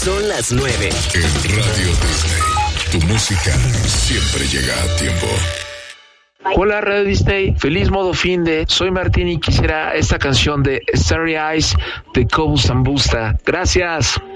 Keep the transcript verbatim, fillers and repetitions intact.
Son las nueve. En Radio Disney, tu música siempre llega a tiempo. Hola Radio Disney, feliz modo fin de. Soy Martín y quisiera esta canción de Starry Eyes de Cobus and Busta. Gracias.